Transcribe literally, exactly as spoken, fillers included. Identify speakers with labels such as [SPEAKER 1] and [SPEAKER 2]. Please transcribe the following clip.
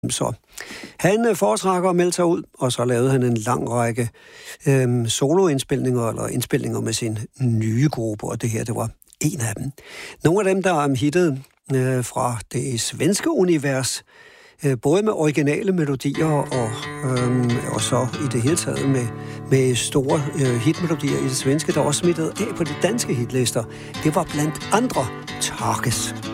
[SPEAKER 1] Så han øh, foretrækker at melde sig ud, og så lavede han en lang række øh, soloindspilninger, eller indspilninger med sin nye gruppe, og det her, det var en af dem. Nogle af dem, der er hittet øh, fra det svenske univers, øh, både med originale melodier, og, øh, og så i det hele taget med, med store øh, hitmelodier i det svenske, der også smittet af på de danske hitlister. Det var blandt andre Tages.